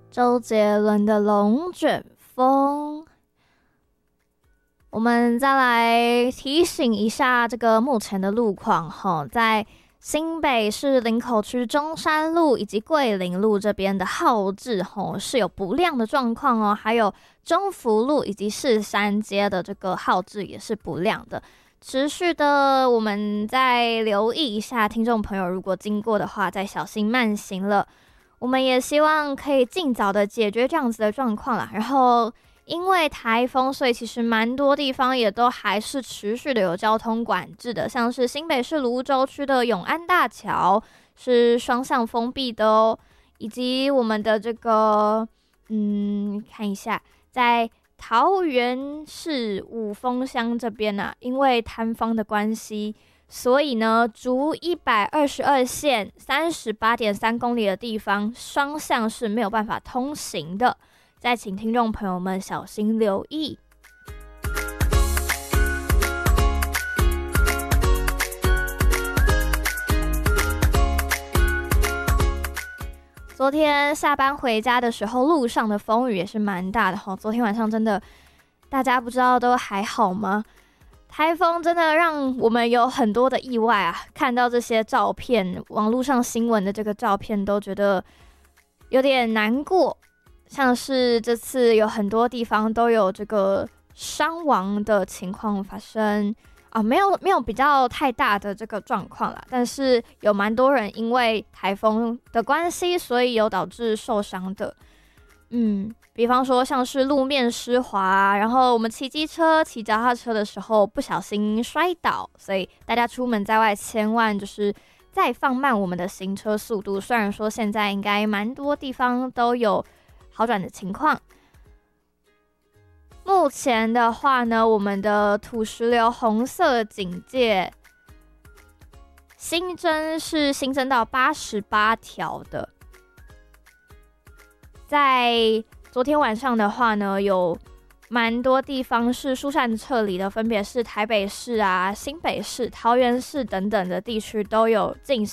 周杰伦的《龙卷风》。我们再来提醒一下这个目前的路况哈，在新北市林口区中山路以及桂林路这边的号志是有不亮的状况哦，还有中福路以及士山街的这个号志也是不亮的。持续的，我们再留意一下，听众朋友如果经过的话，再小心慢行了。我们也希望可以尽早的解决这样子的状况啦。然后，因为台风，所以其实蛮多地方也都还是持续的有交通管制的，像是新北市蘆洲区的永安大桥是双向封闭的哦，以及我们的这个，看一下，在桃园市五峰乡这边啊，因为坍方的关系，所以呢，竹122线38.3公里的地方，双向是没有办法通行的。再请听众朋友们小心留意。昨天下班回家的时候，路上的风雨也是蛮大的哈。昨天晚上真的，大家不知道都还好吗？台风真的让我们有很多的意外啊！看到这些照片，网络上新闻的这个照片，都觉得有点难过。像是这次有很多地方都有这个伤亡的情况发生啊，没有比较太大的这个状况啦，但是有蛮多人因为台风的关系，所以有导致受伤的。比方说像是路面湿滑，然后我们骑机车、骑脚踏车的时候不小心摔倒，所以大家出门在外千万就是再放慢我们的行车速度。虽然说现在应该蛮多地方都有好转的情况。目前的话呢，我们的土石流红色警戒新增到88条的。在昨天晚上的话呢，有蛮多地方是疏散撤离的，分别是台北市啊、新北市、桃园市等等的地区都有进行